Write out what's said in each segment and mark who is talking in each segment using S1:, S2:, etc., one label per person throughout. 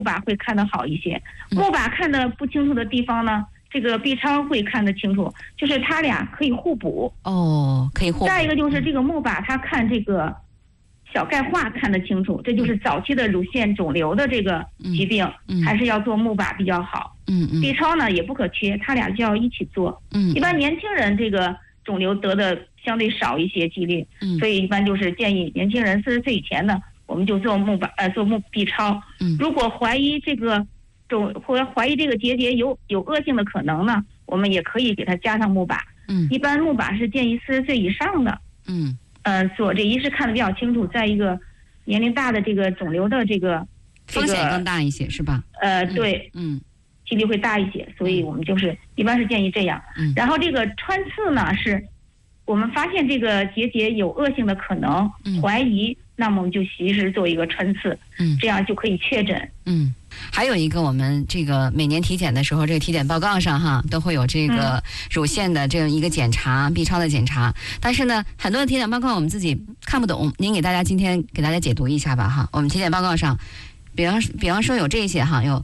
S1: 靶会看得好一些。钼靶看得不清楚的地方呢，这个 B 超会看得清楚，就是它俩可以互补。
S2: 可以互补。
S1: 再一个就是这个钼靶，它看这个小钙化看得清楚，这就是早期的乳腺肿瘤的这个疾病，还是要做钼靶比较好。B 超呢也不可缺，它俩就要一起做。一般年轻人这个肿瘤得的相对少一些几率，所以一般就是建议年轻人40岁以前呢，我们就做B 超。如果怀疑这个怀疑这个结节有恶性的可能呢，我们也可以给它加上钼靶。一般钼靶是建议40岁以上的。做这一是看得比较清楚，再一个年龄大的这个肿瘤的这个
S2: 风险更大一些，是吧？
S1: 对，几率会大一些，所以我们就是一般是建议这样。然后这个穿刺呢，是我们发现这个结节有恶性的可能，怀疑，那么我们就及时做一个穿刺，这样就可以确诊。
S2: 还有一个，我们这个每年体检的时候，这个体检报告上哈都会有这个乳腺的这样一个检查，B 超的检查。但是呢，很多的体检报告我们自己看不懂，您今天给大家解读一下吧哈。我们体检报告上，比方说有这些哈，有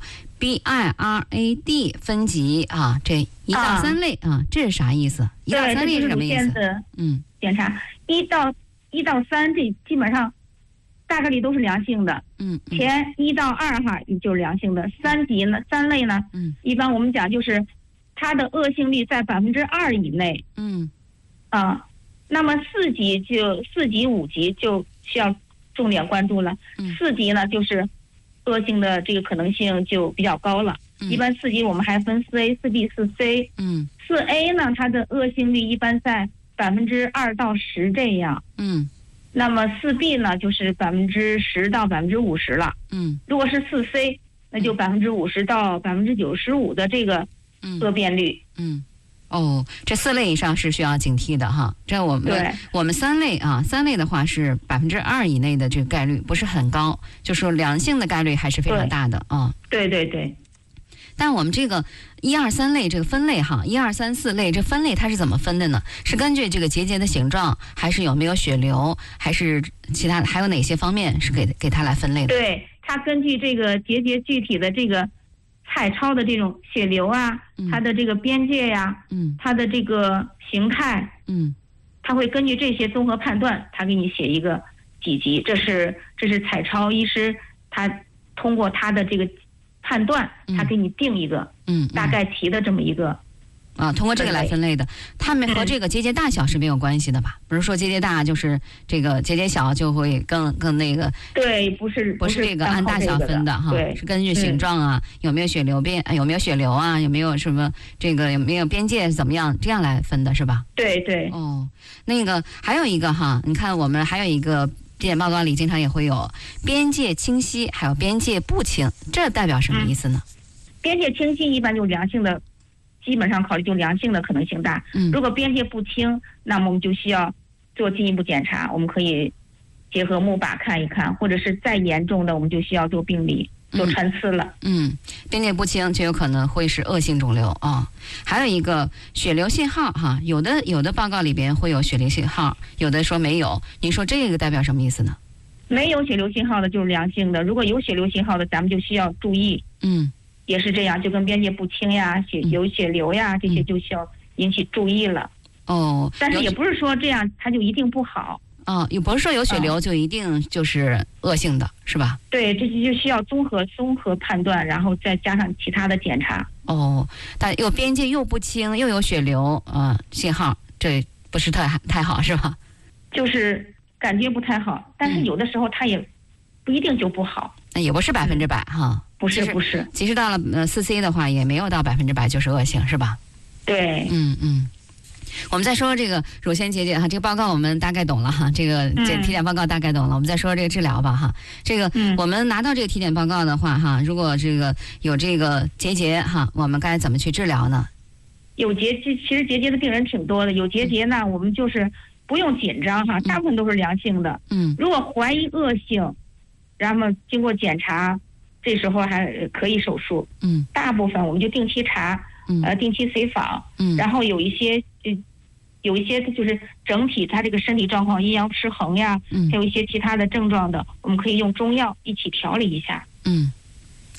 S2: BIRAD 分级啊，这1到3类啊，这是啥意思？1到3类是什么意思？
S1: 检查1到3，这基本上大概率都是良性的。前1到2哈，也就是良性的。3类呢，一般我们讲就是它的恶性率在2%以内。那么4级5级就需要重点关注了。4级呢，就是恶性的这个可能性就比较高了。一般4级我们还分4A、4B、4C。4A 呢，它的恶性率一般在2%到10%这样。那么4B 呢，就是10%到50%了。如果是4C，那就50%到95%的这个恶变率。
S2: 这4类以上是需要警惕的哈。这我们3类啊，3类的话是2%以内的这个概率不是很高，就说良性的概率还是非常大的啊。
S1: 对。
S2: 但我们这个1、2、3类这个分类哈，1、2、3、4类这分类它是怎么分的呢？是根据这个结节的形状，还是有没有血流，还是其他的，还有哪些方面是给它来分类的？
S1: 对，它根据这个结节具体的这个彩超的这种血流啊，它的这个边界呀，它的这个形态，它会根据这些综合判断，它给你写一个几级。这是彩超医师他通过他的这个判断，他给你定一个大概提的这么一个
S2: 通过这个来分类的。它们和这个结节大小是没有关系的吧？比如说结节大就是这个结节小就会更那个。
S1: 对，不是
S2: 这个按大小分的哈，是根据形状啊，有没有血流有没有血流啊，有没有什么这个有没有边界怎么样，这样来分的是吧？
S1: 对。
S2: 那个还有一个哈，你看我们还有一个体检报告里经常也会有边界清晰，还有边界不清，这代表什么意思呢？
S1: 边界清晰一般就是良性的，基本上考虑就良性的可能性大。如果边界不清，那么我们就需要做进一步检查，我们可以结合钼靶看一看，或者是再严重的，我们就需要做病理。做穿刺了。边界不清就有可能会是恶性肿瘤啊。还有一个血流信号哈，有的报告里边会有血流信号，有的说没有。您说这个代表什么意思呢？ 没有血流信号的就是良性的，如果有血流信号的，咱们就需要注意。也是这样，就跟边界不清呀、有血流呀，这些就需要引起注意了。但是也不是说这样它就一定不好。
S2: 也不是说有血流就一定就是恶性的，是吧？
S1: 对，这就需要综合判断，然后再加上其他的检查。
S2: 但有边界又不清，又有血流信号，这不是太好，是吧？
S1: 就是感觉不太好，但是有的时候它也不一定就不好。
S2: 那也不是100%哈。
S1: 不是。
S2: 其实到了4C 的话，也没有到100%就是恶性，是吧？
S1: 对。
S2: 我们再说这个乳腺结节哈，这个报告我们大概懂了哈，这个体检报告大概懂了。我们再说这个治疗吧哈。这个我们拿到这个体检报告的话哈，如果这个有这个结节哈，我们该怎么去治疗呢？
S1: 其实结节的病人挺多的，有结节呢，我们就是不用紧张哈，大部分都是良性的。如果怀疑恶性，然后经过检查，这时候还可以手术。大部分我们就定期查。定期随访，然后有一些就是整体他这个身体状况阴阳失衡呀，还有一些其他的症状的，我们可以用中药一起调理一下。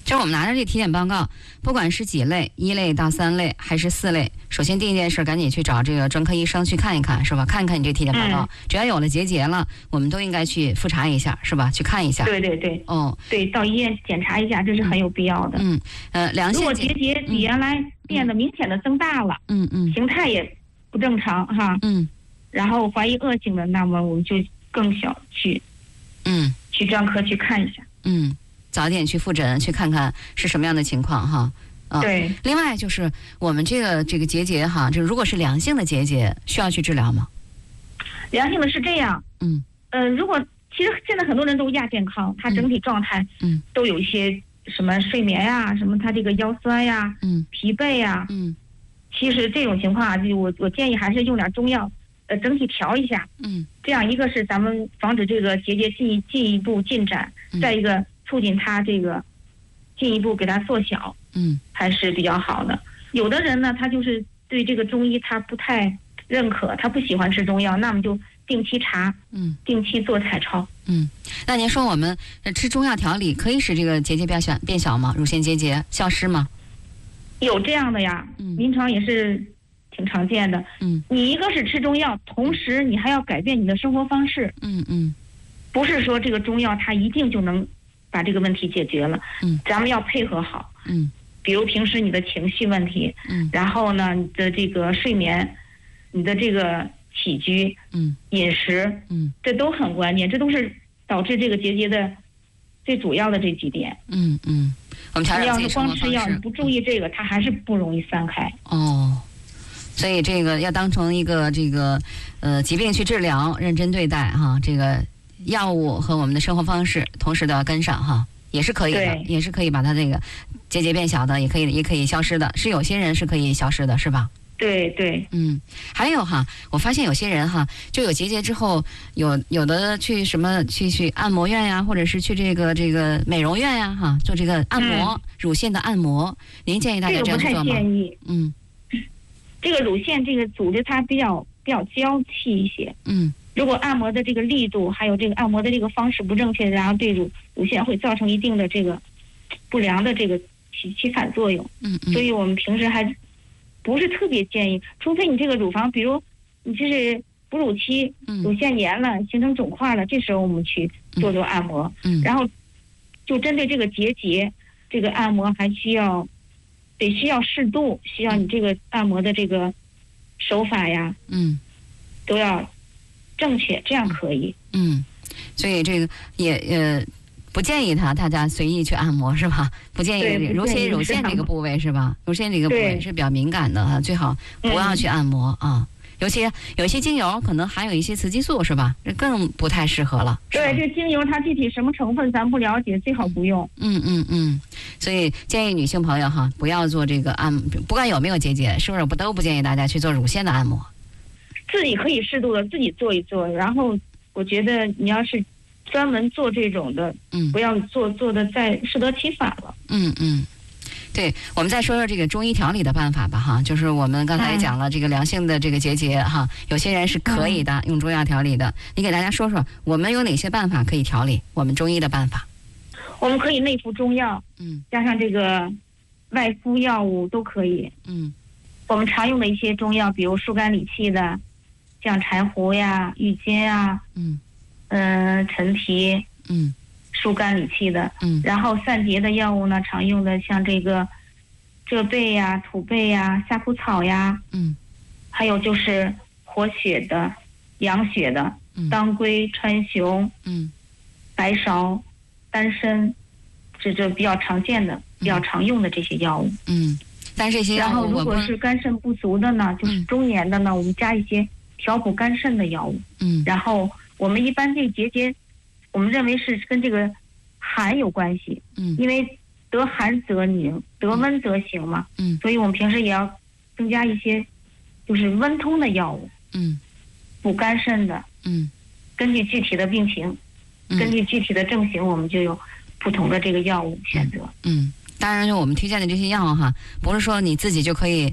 S2: 就是我们拿着这体检报告，不管是几类，1类到3类还是4类，首先第一件事赶紧去找这个专科医生去看一看，是吧？看一看你这体检报告，只要有了结节了，我们都应该去复查一下，是吧？去看一下。
S1: 对对对。对，到医院检查一下，这是很有必要的。
S2: 良性
S1: 如果结节比原来变得明显的增大了，形态也不正常哈，然后怀疑恶性的，那么我们就更想去专科去看一下。
S2: 早点去复诊，去看看是什么样的情况哈。
S1: 对。
S2: 另外就是我们这个结节哈，就如果是良性的结节，需要去治疗吗？
S1: 良性的是这样。如果其实现在很多人都亚健康，他整体状态都有一些什么睡眠呀，什么他这个腰酸呀，疲惫呀，其实这种情况啊，我建议还是用点中药，整体调一下。这样一个是咱们防止这个结节进一步进展，再一个促进它这个进一步给它缩小，还是比较好的。有的人呢，他就是对这个中医他不太认可，他不喜欢吃中药，那么就定期查，定期做彩超。
S2: 那您说我们吃中药调理可以使这个结节变小吗？乳腺结节消失吗？
S1: 有这样的呀，临床也是挺常见的。你一个是吃中药，同时你还要改变你的生活方式。不是说这个中药它一定就能把这个问题解决了。咱们要配合好。比如平时你的情绪问题，然后呢，你的这个睡眠，你的这个起居，饮食，这都很关键，这都是导致这个结节的最主要的这几点。
S2: 我们调整自己生活方式。
S1: 你要是光吃药，你不注意这个，它还是不容易散开。
S2: 所以这个要当成一个疾病去治疗，认真对待哈。这个药物和我们的生活方式同时都要跟上哈，也是可以的，也是可以把它这个结节变小的，也可以消失的，是有些人是可以消失的，是吧？
S1: 对对。
S2: 还有哈，我发现有些人哈，就有结节之后，有的去去按摩院呀，或者是去这个美容院呀哈，做这个按摩，乳腺的按摩，您建议大家这样做吗？
S1: 这个不太建议。这个乳腺这个组织它比较娇气一些。如果按摩的这个力度还有这个按摩的这个方式不正确，然后对乳腺会造成一定的这个不良的这个起反作用。所以我们平时还不是特别建议，除非你这个乳房，比如你这是哺乳期，乳腺炎了，形成肿块了，这时候我们去做按摩。然后就针对这个结节，这个按摩还需要适度，需要你这个按摩的这个手法呀，都要正确，这样可以。
S2: 所以这个也不建议大家随意去按摩，是吧？不建议乳腺这个部位，是吧？乳腺这个部位是比较敏感的，最好不要去按摩啊。尤其有些精油可能含有一些雌激素，是吧？这更不太适合了。
S1: 对，这精油它具体什么成分咱不了解，最好不用。
S2: 所以建议女性朋友哈，不要做这个不管有没有结节，是不是都不建议大家去做乳腺的按摩？
S1: 自己可以适度的自己做一做，然后我觉得你要是专门做这种的，不要做的再适得其反了。
S2: 对，我们再说说这个中医调理的办法吧哈，就是我们刚才也讲了这个良性的这个结节哈，有些人是可以的，用中药调理的。你给大家说说我们有哪些办法可以调理我们中医的办法？
S1: 我们可以内服中药，加上这个外敷药物都可以。我们常用的一些中药，比如疏肝理气的，像柴胡呀、郁金呀，陈皮，疏肝理气的。然后散结的药物呢，常用的像这个浙贝呀、土贝呀、夏枯草呀，还有就是活血的、养血的，当归、川芎，白芍、丹参，这比较常见的、比较常用的这些药物。
S2: 但是这些药物，
S1: 然后如果是肝肾不足的呢，就是中年的呢，我们加一些调补肝肾的药物。然后我们一般这个结节，我们认为是跟这个寒有关系。因为得寒则凝，得温则行嘛。所以我们平时也要增加一些就是温通的药物。补肝肾的。根据具体的病情，根据具体的症型，我们就有不同的这个药物选择。
S2: 当然，就我们推荐的这些药哈，不是说你自己就可以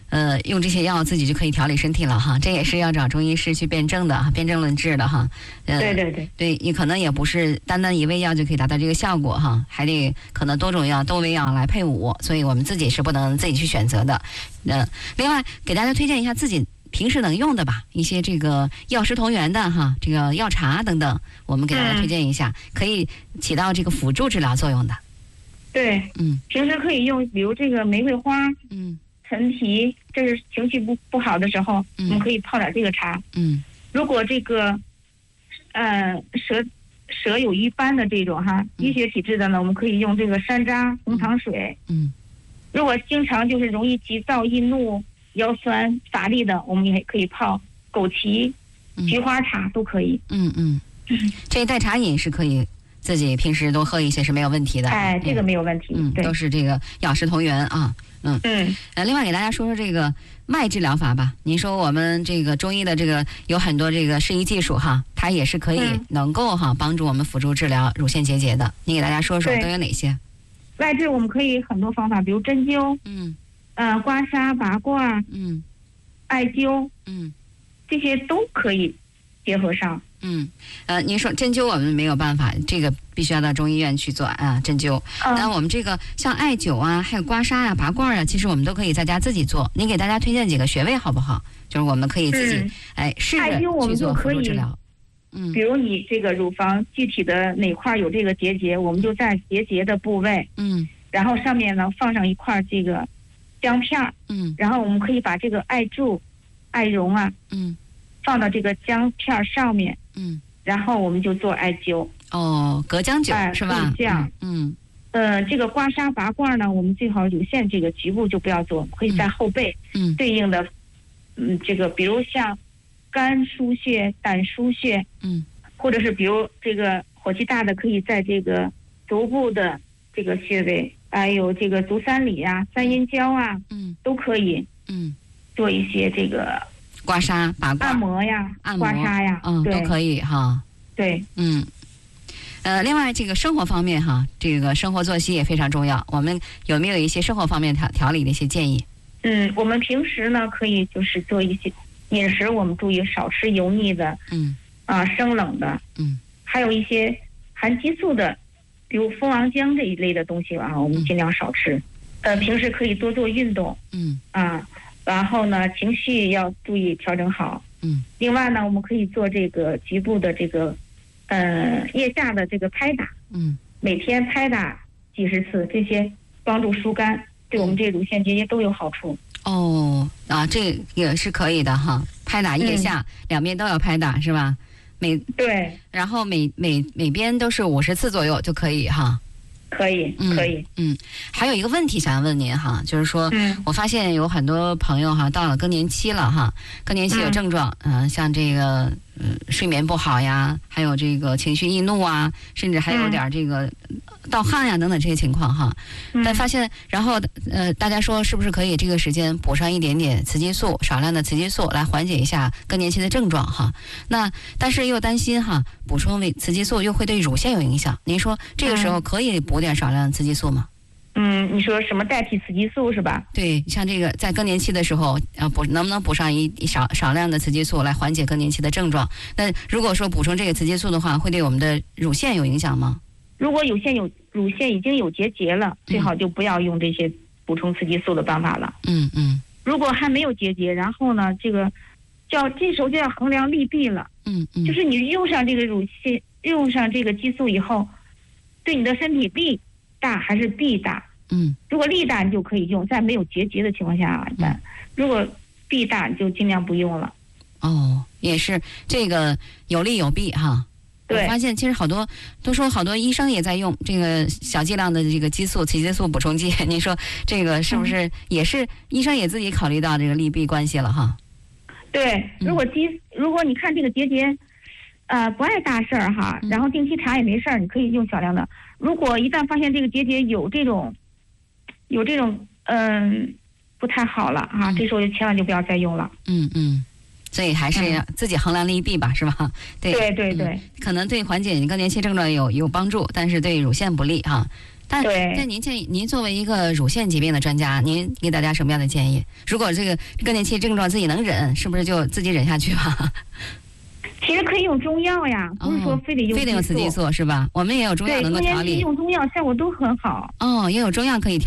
S2: 用这些药自己就可以调理身体了哈，这也是要找中医师去辩证的，辩证论治的哈。对，你可能也不是单单一味药就可以达到这个效果哈，还得可能多种药多味药来配伍，所以我们自己是不能自己去选择的。另外给大家推荐一下自己平时能用的吧，一些这个药食同源的哈，这个药茶等等，我们给大家推荐一下，可以起到这个辅助治疗作用的。
S1: 对，平时可以用，比如这个玫瑰花，陈皮，这是情绪不好的时候，我们可以泡点这个茶。如果这个舌有瘀斑的这种淤血体质的呢，我们可以用这个山楂、红糖水。如果经常就是容易急躁易怒、腰酸乏力的，我们也可以泡枸杞、菊花茶都可以。
S2: 这一代茶饮是可以自己平时多喝一些是没有问题的。
S1: 这个没有问题。
S2: 都是这个药食同源啊。另外给大家说说这个脉治疗法吧。您说我们这个中医的这个有很多这个适宜技术哈，它也是可以能够帮助我们辅助治疗乳腺结节的。你给大家说说都有哪些？
S1: 外治我们可以很多方法，比如针灸，刮痧、拔罐，艾灸，这些都可以结合上。您说针灸我们没有办法，这个必须要到中医院去做针灸。那我们这个像艾灸啊，还有刮痧啊、拔罐啊，其实我们都可以在家自己做。您给大家推荐几个穴位好不好？就是我们可以自己试着去做辅助治疗。比如你这个乳房具体的哪块有这个结节，我们就在结节的部位，然后上面呢放上一块这个姜片，然后我们可以把这个艾柱、艾绒放到这个姜片上面，然后我们就做艾灸。
S2: 隔姜灸是吧？
S1: 这样。这个刮痧拔罐呢，我们最好乳腺这个局部就不要做，可以在后背，对应的，这个比如像肝腧穴、胆腧穴，或者是比如这个火气大的，可以在这个足部的这个穴位，还有这个足三里啊、三阴交啊，都可以，做一些这个
S2: 刮痧、拔罐、
S1: 按摩呀、刮痧呀，
S2: 都可以哈。
S1: 对，
S2: 另外这个生活方面哈，这个生活作息也非常重要。我们有没有一些生活方面调理的一些建议？
S1: 我们平时呢可以就是做一些饮食，我们注意少吃油腻的，生冷的，还有一些含激素的，比如蜂王浆这一类的东西我们尽量少吃。平时可以多做运动，然后呢情绪要注意调整好。另外呢，我们可以做这个局部的这个腋下的这个拍打，每天拍打几十次，这些帮助疏肝，对我们这乳腺结节都有好处。
S2: 这也是可以的哈，拍打腋下，两边都要拍打是吧？
S1: 对，
S2: 然后每边都是50次左右就可以哈。
S1: 可以。
S2: 还有一个问题想要问您哈，就是说，我发现有很多朋友哈，到了更年期了哈，更年期有症状，像这个睡眠不好呀，还有这个情绪易怒啊，甚至还有点这个盗汗呀等等这些情况哈。但发现，然后大家说是不是可以这个时间补上一点点雌激素，少量的雌激素来缓解一下更年期的症状哈？那但是又担心哈，补充雌激素又会对乳腺有影响。您说这个时候可以补点少量的雌激素吗？
S1: 你说什么代替雌激素是吧？
S2: 对，像这个在更年期的时候，能不能补上少量的雌激素来缓解更年期的症状？那如果说补充这个雌激素的话，会对我们的乳腺有影响吗？
S1: 如果乳腺已经有结节了，最好就不要用这些补充雌激素的办法了。如果还没有结节，然后呢，这时候就要衡量利弊了。就是你用上这个用上这个激素以后，对你的身体利大还是弊大？如果利大你就可以用，在没有结节的情况下如果弊大你就尽量不用了。
S2: 也是这个有利有弊哈。
S1: 对，
S2: 我发现其实好多医生也在用这个小剂量的这个雌激素补充剂。您说这个是不是也是医生也自己考虑到这个利弊关系了哈？
S1: 对，如果你看这个结节不碍大事儿哈，然后定期查也没事儿，你可以用小量的。如果一旦发现这个结节有这种不太好了哈，这时候就千万就不要再用了。
S2: 所以还是自己衡量利弊吧，是吧？
S1: 对，
S2: 可能对缓解你更年期症状有帮助，但是对乳腺不利哈。 但您作为一个乳腺疾病的专家，您给大家什么样的建议？如果这个更年期症状自己能忍，是不是就自己忍下去吧？
S1: 其实可以用中药呀，不是说非得用
S2: 雌激素是吧？我们也有中药能够调理，
S1: 用中药效果都很好。
S2: 也有中药可以调理。